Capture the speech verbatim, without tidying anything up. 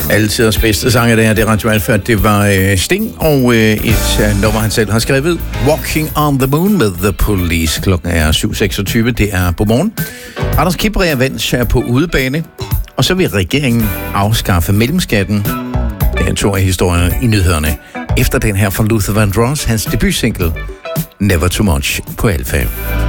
Altidens bedste sang af det her, det er ret velført. Det var øh, Sting og øh, et øh, nummer, han selv har skrevet. Walking on the Moon med The Police. Klokken er syv seksogtyve, det er på morgen. Anders Kibrea Vens er på udebane, og så vil regeringen afskaffe mellemskatten. Det er en tur i historien i nyhederne. Efter den her fra Luther Vandross, hans debutsingle Never Too Much på Alfa.